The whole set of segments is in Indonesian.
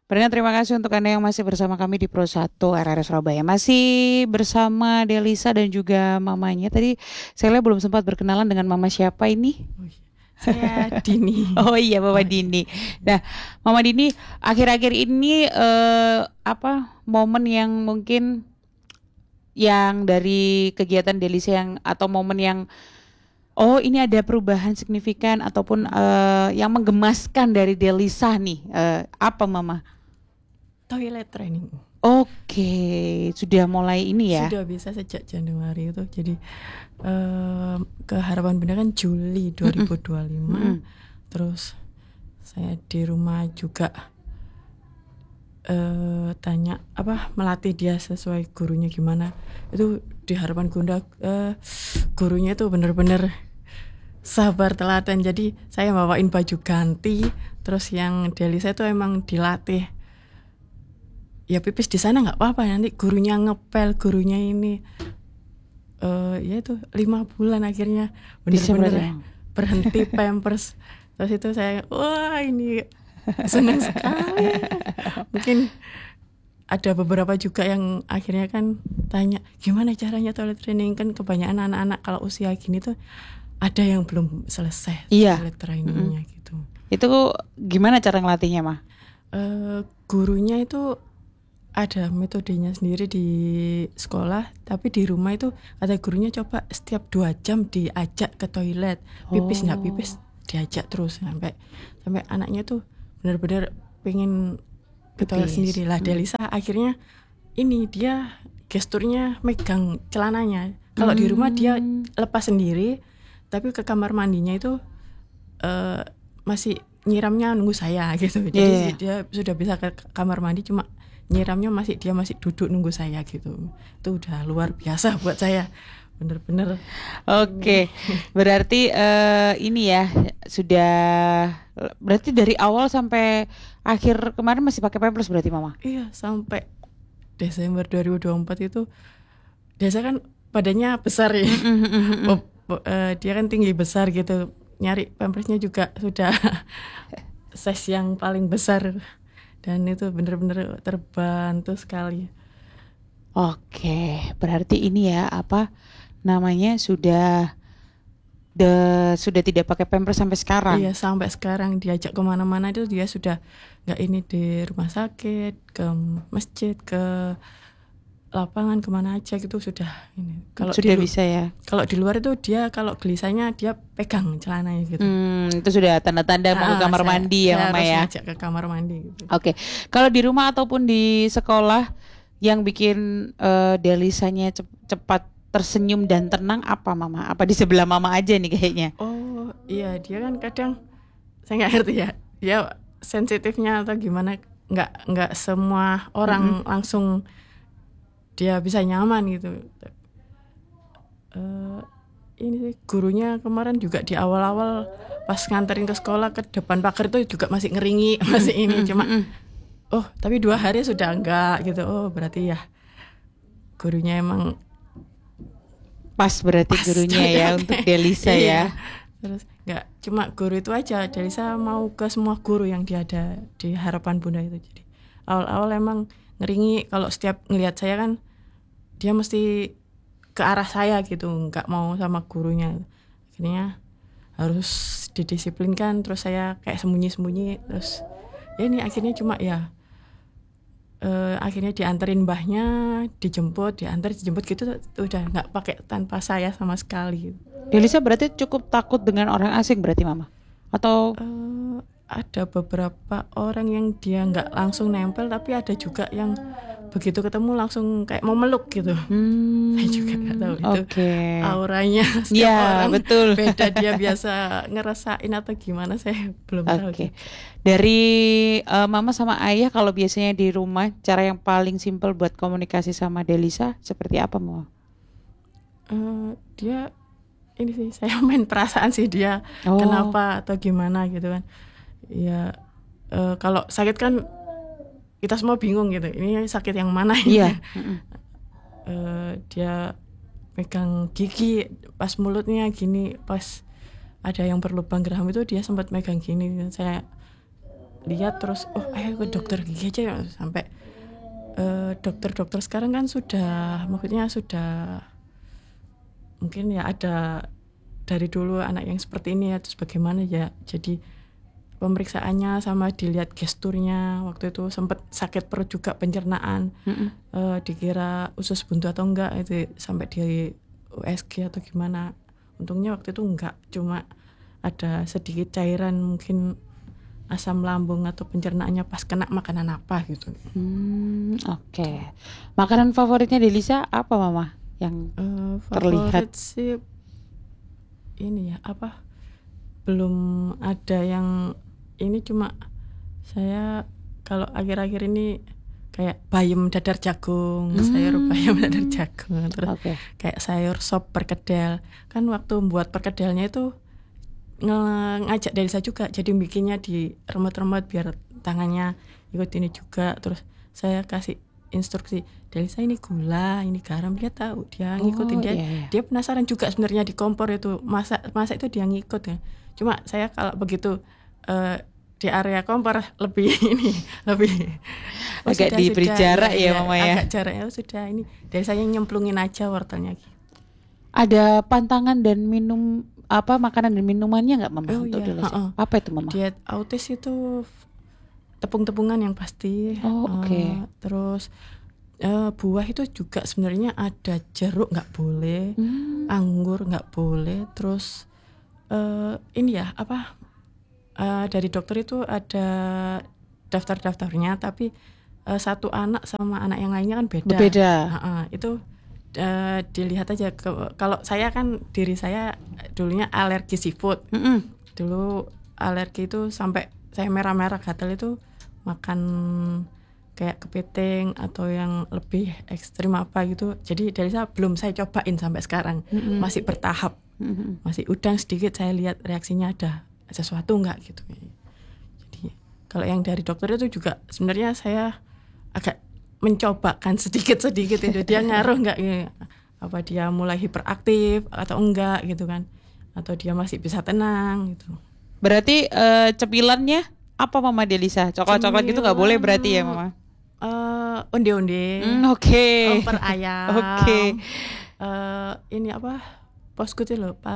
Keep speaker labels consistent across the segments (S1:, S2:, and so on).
S1: Pernah terima kasih untuk Anda yang masih bersama kami di Pro 1 RRI Surabaya. Masih bersama Delisa dan juga mamanya. Tadi saya lihat belum sempat berkenalan dengan mama siapa ini.
S2: Oh iya. Saya Dini.
S1: Oh iya, Mama
S2: Oh iya.
S1: Dini. Nah, Mama Dini, akhir-akhir ini momen yang mungkin yang dari kegiatan Delisa yang atau momen yang oh ini ada perubahan signifikan ataupun yang menggemaskan dari Delisa nih. Apa Mama?
S2: Toilet training.
S1: Oke, sudah mulai ini ya.
S2: Sudah bisa sejak Januari itu. Jadi ke Harapan Bunda kan Juli
S1: Mm-mm,
S2: 2025.
S1: mm-mm.
S2: Terus saya di rumah juga tanya apa melatih dia sesuai gurunya gimana. Itu di Harapan Bunda gurunya itu benar-benar sabar telaten. Jadi saya bawain baju ganti. Terus yang Delisa itu emang dilatih. Ya pipis di sana nggak apa-apa, nanti gurunya ngepel, gurunya ini ya itu 5 bulan akhirnya
S1: Bisa berarti.
S2: bener-bener berhenti pampers. Terus itu saya wah ini senang sekali. Mungkin ada beberapa juga yang akhirnya kan tanya gimana caranya toilet training, kan kebanyakan anak-anak kalau usia gini tuh ada yang belum selesai
S1: Iya.
S2: toilet
S1: Mm-mm.
S2: trainingnya gitu.
S1: Itu gimana cara ngelatihnya, Mah?
S2: Gurunya itu ada metodenya sendiri di sekolah, tapi di rumah itu kata gurunya coba setiap 2 jam diajak ke toilet, pipis nggak
S1: Oh,
S2: pipis diajak terus sampai anaknya tuh benar-benar pengen ke toilet
S1: pipis.
S2: sendiri lah. Delisa akhirnya ini dia gesturnya megang celananya. Kalau di rumah dia
S1: Hmm.
S2: lepas sendiri, tapi ke kamar mandinya itu masih nyiramnya nunggu saya gitu.
S1: Iya,
S2: Jadi
S1: iya, iya.
S2: dia sudah bisa ke kamar mandi, cuma nyiramnya dia masih duduk nunggu saya gitu. Itu udah luar biasa buat saya, bener-bener ini.
S1: Oke, berarti ini ya sudah berarti dari awal sampai akhir kemarin masih pakai pampers berarti Mama?
S2: Iya, sampai Desember 2024 itu Desa kan badannya besar ya.
S1: Mm-mm, mm-mm, mm-mm.
S2: Dia kan tinggi besar gitu, nyari pampersnya juga sudah size yang paling besar, dan itu bener-bener terbantu sekali.
S1: Oke, berarti ini ya apa namanya sudah tidak pakai pampers sampai sekarang.
S2: Iya, sampai sekarang diajak kemana-mana itu dia sudah nggak ini, di rumah sakit, ke masjid, ke lapangan, kemana aja gitu sudah ini.
S1: Sudah bisa ya.
S2: Kalau di luar itu dia kalau gelisahnya dia pegang celananya gitu.
S1: Itu sudah tanda-tanda mau ke kamar mandi ya
S2: Saya
S1: Mama
S2: harus
S1: ya.
S2: ngajak ke kamar mandi gitu.
S1: Oke, kalau di rumah ataupun di sekolah yang bikin Delisanya cepat tersenyum dan tenang apa Mama? Apa di sebelah Mama aja nih kayaknya?
S2: Oh iya, dia kan kadang saya nggak ngerti ya, dia sensitifnya atau gimana, nggak semua
S1: Mm-mm.
S2: orang langsung dia bisa nyaman gitu. Ini sih gurunya kemarin juga di awal-awal pas nganterin ke sekolah, ke depan pagar itu juga masih ngeringi, masih ini,
S1: Mm-mm,
S2: cuma
S1: mm-mm.
S2: oh tapi 2 hari sudah enggak gitu. Oh berarti ya gurunya emang
S1: Pas berarti
S2: pas
S1: gurunya ya untuk
S2: cocoknya.
S1: Delisa
S2: Iya.
S1: ya.
S2: Terus nggak cuma guru itu aja, Delisa mau ke semua guru yang dia ada di Harapan Bunda itu. Jadi awal-awal emang ngeringi, kalau setiap ngelihat saya kan dia mesti ke arah saya gitu, nggak mau sama gurunya. Akhirnya harus didisiplinkan, terus saya kayak sembunyi-sembunyi, terus ya ini akhirnya cuma ya akhirnya dianterin mbahnya, dijemput gitu, udah nggak pakai tanpa saya sama sekali.
S1: Delisa berarti cukup takut dengan orang asing berarti Mama? Atau
S2: Ada beberapa orang yang dia nggak langsung nempel, tapi ada juga yang begitu ketemu langsung kayak mau meluk gitu. Saya juga nggak tahu itu
S1: oke.
S2: auranya setiap
S1: Ya,
S2: orang
S1: betul.
S2: beda, dia biasa ngerasain atau gimana saya belum tahu
S1: Oke.
S2: juga.
S1: Dari Mama sama Ayah kalau biasanya di rumah cara yang paling simpel buat komunikasi sama Delisa seperti apa Mama?
S2: Dia ini sih, saya main perasaan sih dia
S1: Oh,
S2: kenapa atau gimana gitu kan ya. Kalau sakit kan kita semua bingung gitu, ini sakit yang mana ini.
S1: iya. Mm-mm.
S2: Dia pegang gigi pas mulutnya gini, pas ada yang berlubang geraham itu dia sempat megang gini. Saya lihat terus ayo ke dokter gigi aja ya. Sampai dokter-dokter sekarang kan maksudnya sudah mungkin ya ada dari dulu anak yang seperti ini ya, terus bagaimana ya, jadi pemeriksaannya sama dilihat gesturnya. Waktu itu sempat sakit perut juga, pencernaan, dikira usus buntu atau enggak, itu sampai di USG atau gimana. Untungnya waktu itu enggak, cuma ada sedikit cairan, mungkin asam lambung atau pencernaannya pas kena makanan apa gitu.
S1: Oke. Makanan favoritnya Delisa apa Mama? Yang terlihat
S2: Favorit sih ini ya, apa, belum ada yang ini, cuma saya kalau akhir-akhir ini kayak bayam dadar jagung, sayur bayam dadar jagung, terus kayak sayur sop perkedel. Kan waktu buat perkedelnya itu ngajak Delisa juga, jadi bikinnya di remote-remote biar tangannya ikut ini juga. Terus saya kasih instruksi, Delisa ini gula, ini garam, dia tahu, dia ngikutin. Dia penasaran juga sebenarnya di kompor itu masak itu dia ngikut ya. Cuma saya kalau begitu di area kompor lebih
S1: agak diberi jarak ya Mama ya.
S2: Agak jaraknya sudah ini, Delisa yang nyemplungin aja wortelnya.
S1: Ada pantangan dan makanan dan minumannya nggak Mama untuk Delisa? Apa itu Mama?
S2: Diet autis itu tepung-tepungan yang pasti. Terus buah itu juga sebenarnya ada jeruk nggak boleh, anggur nggak boleh. Terus ini ya apa, dari dokter itu ada daftar-daftarnya, tapi satu anak sama anak yang lainnya kan beda. Itu dilihat aja. Kalau saya kan diri saya dulunya alergi seafood. Dulu alergi itu sampai saya merah-merah gatal itu makan kayak kepiting atau yang lebih ekstrim apa gitu. Jadi dari saya belum saya cobain sampai sekarang, masih bertahap, masih udang sedikit saya lihat reaksinya ada sesuatu enggak gitu. Jadi kalau yang dari dokter itu juga sebenarnya saya agak mencobakan sedikit-sedikit itu, dia ngaruh enggak ya? Apa dia mulai hiperaktif atau enggak gitu kan, atau dia masih bisa tenang gitu.
S1: Berarti cemilannya apa Mama Delisa? Coklat-coklat gitu nggak boleh berarti ya Mama?
S2: Onde-onde. Oper ayam. Ini apa? Postgut itu loh,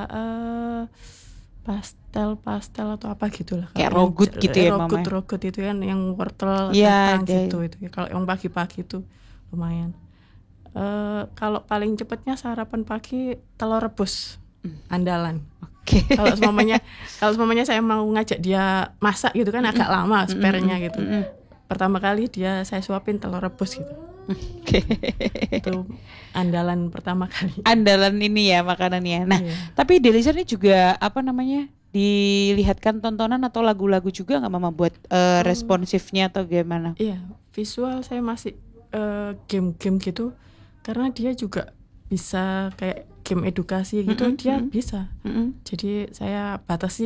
S2: pastel atau apa gitulah.
S1: Kayak rogut gitu ya Mama.
S2: Rogut itu kan yang wortel kentang gitu itu. Kalau yang pagi-pagi itu lumayan. Kalau paling cepatnya sarapan pagi telur rebus andalan. Kalau semuanya saya mau ngajak dia masak gitu kan agak lama spare-nya gitu. Pertama kali saya suapin telur rebus gitu. Itu andalan pertama kali.
S1: Andalan ini ya makanannya. Nah, tapi Delisa ini juga dilihatkan tontonan atau lagu-lagu juga nggak Mama buat responsifnya atau gimana?
S2: Iya, visual saya masih game-game gitu, karena dia juga bisa kayak game edukasi gitu, dia bisa. Jadi saya batasi